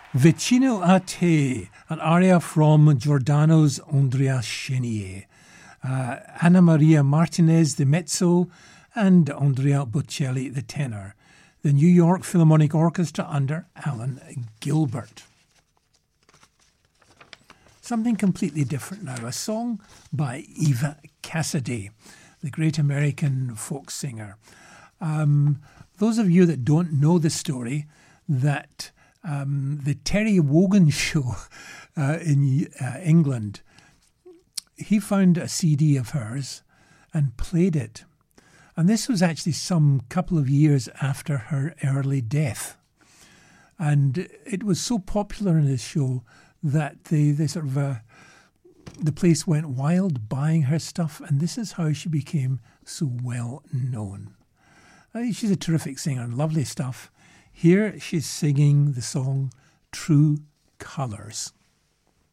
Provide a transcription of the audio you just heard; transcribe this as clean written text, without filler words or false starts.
Vicino a te, an aria from Giordano's Andrea Chenier. Anna Maria Martinez, the mezzo, and Andrea Bocelli, the tenor. The New York Philharmonic Orchestra under Alan Gilbert. Something completely different now. A song by Eva Cassidy, the great American folk singer. Those of you that don't know the story, that the Terry Wogan show in England, he found a CD of hers and played it. And this was actually some couple of years after her early death. And it was so popular in this show that they sort of the place went wild buying her stuff, and this is how she became so well known. She's a terrific singer and lovely stuff. Here she's singing the song True Colours.